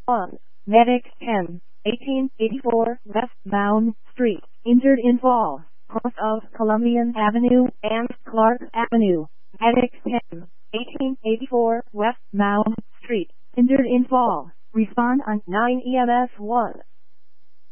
1. Medics 10, 1884 West Mound Street, injured in fall, cross of Columbian Avenue and Clark Avenue. Medics 10, 1884 West Mound Street, injured in fall. Respond on 9 EMS 1.